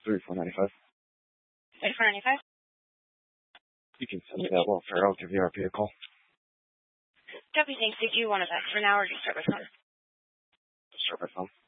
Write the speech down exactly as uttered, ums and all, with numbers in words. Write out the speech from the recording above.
thirty-four ninety-five. thirty-four ninety-five? You can send me that welfare. I'll give the R P a call. Copy, thanks. Did you want us back for now, or do you start with phone? Start with phone.